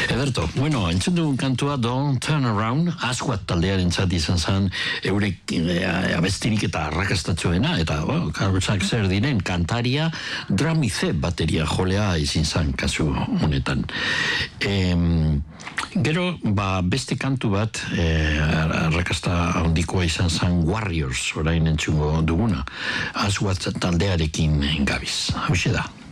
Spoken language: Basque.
Ederto, bueno, entzun dugun kantua Don't Turn Around, Asquat taldearen zati izan zen, eurek abestirik eta arrakastatxoena, eta karrotzak zer diren, kantaria, dramize bateria jolea izin zen kasu honetan. Gero, beste kantu bat, arrakasta handikoa izan zen Warriors, orain entzungo duguna, Asquat taldearekin gabiz. Hauxe da.